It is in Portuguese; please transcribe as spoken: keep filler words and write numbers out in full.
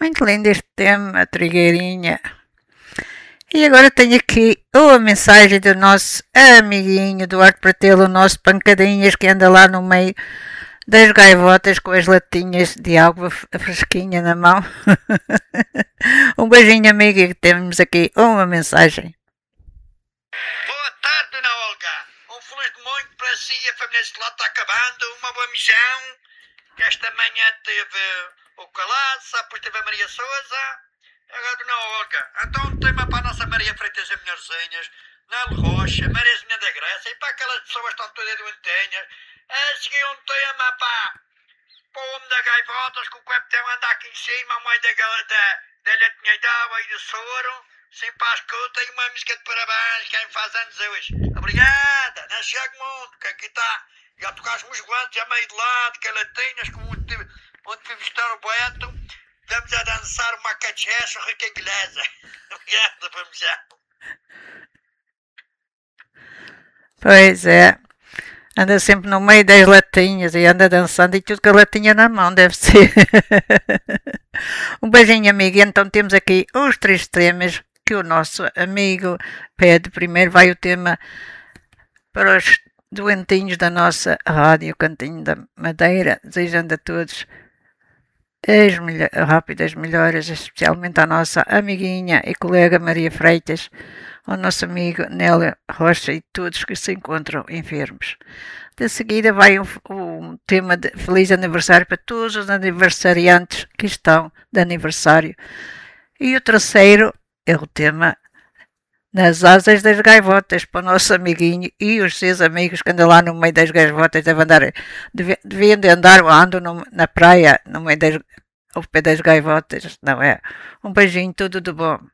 Muito lindo este tema, Trigueirinha. E agora tenho aqui uma mensagem do nosso amiguinho Duarte Pratelo, o nosso pancadinhas que anda lá no meio das gaivotas com as latinhas de água fresquinha na mão. Um beijinho, amigo, e temos aqui uma mensagem. Boa tarde, Dona Olga. Um feliz de muito para si e a família deste lado está acabando. Uma boa missão. Esta manhã teve o Calaça, depois teve a Maria Souza. Agora, Dona Olga, então um tema para a nossa Maria Freitas e Melhorzinhas, Nel Rocha, Mariazinha da Grécia e para aquelas pessoas que estão todas doentinhas. A seguir um tema para, para o homem da gaivotas, que o capitão anda aqui em cima, a mãe da, da, da latinha d'água e do soro. Sim, para a escuta e uma música de parabéns, quem faz anos hoje. Obrigada, não chego muito, que aqui está. Já tocaste os guantes a meio de lado, calatinhas, como onde, onde fui visitar o Beto. Vamos a dançar uma cachecha rica inglesa. Obrigada, vamos já. Pois é, anda sempre no meio das latinhas e anda dançando e tudo com a latinha na mão, deve ser. Um beijinho, amigo. E então temos aqui os três temas que o nosso amigo pede. Primeiro vai o tema para os doentinhos da nossa rádio Cantinho da Madeira, desejando a todos as melho- rápidas melhoras, especialmente à nossa amiguinha e colega Maria Freitas, ao nosso amigo Nélio Rocha e todos que se encontram enfermos. De seguida vai um, um tema de feliz aniversário para todos os aniversariantes que estão de aniversário. E o terceiro é o tema Nas Asas das Gaivotas, para o nosso amiguinho e os seus amigos que andam lá no meio das gaivotas, devem andar, deviam deviam de andar ou andam no- na praia, no meio das, ao pé das gaivotas, não é? Um beijinho, tudo de bom.